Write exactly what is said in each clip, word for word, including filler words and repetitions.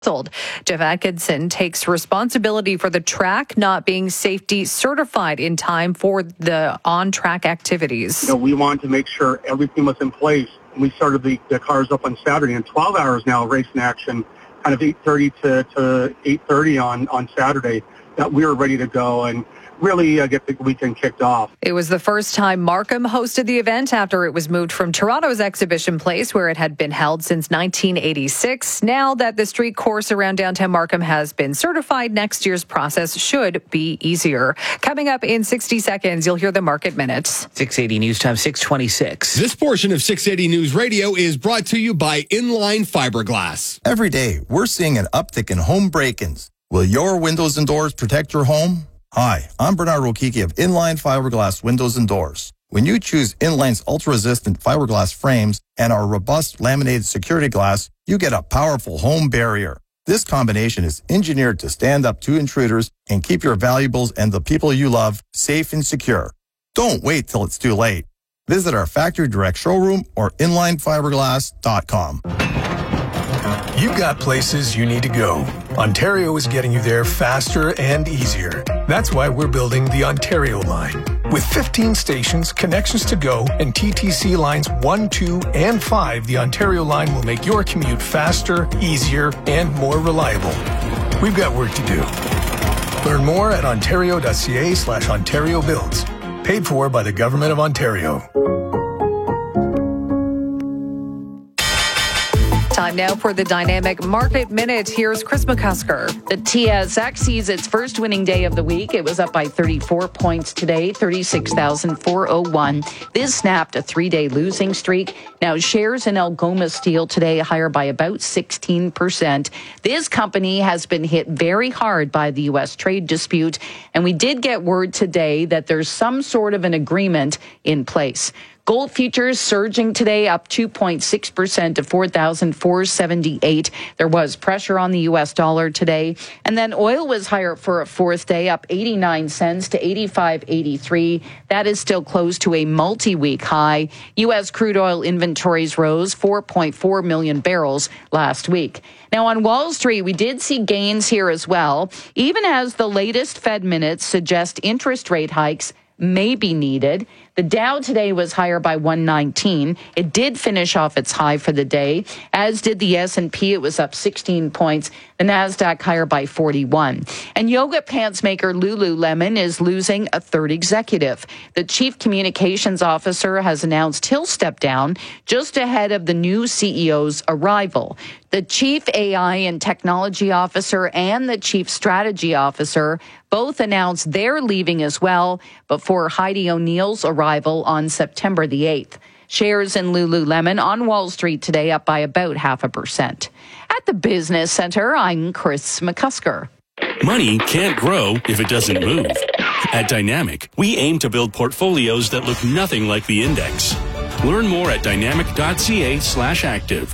Jeff Atkinson takes responsibility for the track not being safety certified in time for the on-track activities. You know, we wanted to make sure everything was in place. We started the, the cars up on Saturday, and twelve hours now racing action, kind of eight thirty to, to eight thirty on, on Saturday, that we were ready to go and really uh, get the weekend kicked off. It was the first time Markham hosted the event after it was moved from Toronto's exhibition place, where it had been held since nineteen eighty-six. Now that the street course around downtown Markham has been certified, next year's process should be easier. Coming up in sixty seconds, you'll hear the Market Minutes. six eighty News Time, six twenty-six. This portion of six eighty News Radio is brought to you by Inline Fiberglass. Every day, we're seeing an uptick in home break-ins. Will your windows and doors protect your home? Hi, I'm Bernard Rokiki of Inline Fiberglass Windows and Doors. When you choose Inline's ultra-resistant fiberglass frames and our robust laminated security glass, you get a powerful home barrier. This combination is engineered to stand up to intruders and keep your valuables and the people you love safe and secure. Don't wait till it's too late. Visit our factory direct showroom or inline fiberglass dot com. You've got places you need to go. Ontario is getting you there faster and easier. That's why we're building the Ontario line. With fifteen stations, connections to go, and T T C lines one, two, and five, the Ontario line will make your commute faster, easier, and more reliable. We've got work to do. Learn more at ontario.ca slash Ontario Builds. Paid for by the Government of Ontario. Time now for the Dynamic Market Minute. Here's Chris McCusker. The T S X sees its first winning day of the week. It was up by thirty-four points today, thirty-six thousand four hundred one. This snapped a three-day losing streak. Now, shares in Algoma Steel today higher by about sixteen percent. This company has been hit very hard by the U S trade dispute, and we did get word today that there's some sort of an agreement in place. Gold futures surging today, up two point six percent to four thousand four hundred seventy-eight. There was pressure on the U S dollar today. And then oil was higher for a fourth day, up eighty-nine cents to eighty-five eighty-three. That is still close to a multi-week high. U S crude oil inventories rose four point four million barrels last week. Now, on Wall Street, we did see gains here as well, even as the latest Fed minutes suggest interest rate hikes may be needed. The Dow today was higher by one nineteen. It did finish off its high for the day, as did the S and P. It was up sixteen points. The Nasdaq higher by forty-one. And yoga pants maker Lululemon is losing a third executive. The chief communications officer has announced he'll step down just ahead of the new C E O's arrival. The chief A I and technology officer and the chief strategy officer both announced they're leaving as well before Heidi O'Neill's arrival on September the eighth. Shares in Lululemon on Wall Street today up by about half a percent. At the Business Center, I'm Chris McCusker. Money can't grow if it doesn't move. At Dynamic, we aim to build portfolios that look nothing like the index. Learn more at dynamic.ca slash active.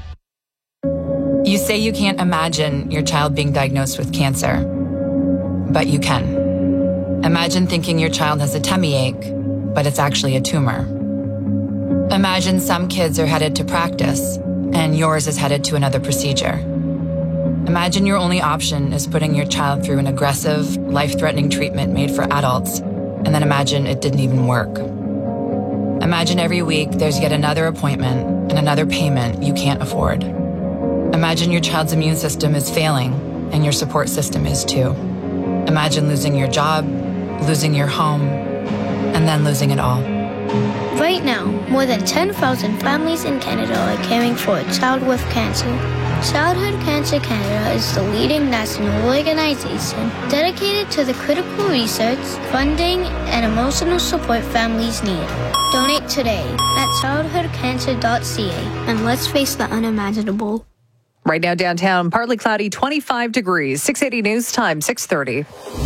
You say you can't imagine your child being diagnosed with cancer, but you can. Imagine thinking your child has a tummy ache, but it's actually a tumor. Imagine some kids are headed to practice, and yours is headed to another procedure. Imagine your only option is putting your child through an aggressive, life-threatening treatment made for adults, and then imagine it didn't even work. Imagine every week there's yet another appointment and another payment you can't afford. Imagine your child's immune system is failing, and your support system is too. Imagine losing your job, losing your home, and then losing it all. Right now, more than ten thousand families in Canada are caring for a child with cancer. Childhood Cancer Canada is the leading national organization dedicated to the critical research, funding, and emotional support families need. Donate today at childhood cancer dot c a and let's face the unimaginable. Right now downtown, partly cloudy, twenty-five degrees. six eighty News Time, six thirty.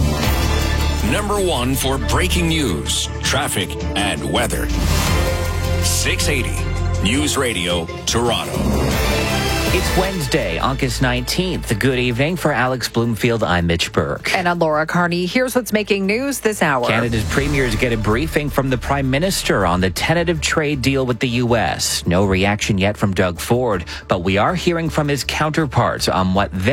Number one for breaking news, traffic, and weather. six eighty News Radio, Toronto. It's Wednesday, August nineteenth. Good evening. For Alex Bloomfield, I'm Mitch Burke. And I'm Laura Carney. Here's what's making news this hour. Canada's premiers get a briefing from the Prime Minister on the tentative trade deal with the U S. No reaction yet from Doug Ford, but we are hearing from his counterparts on what they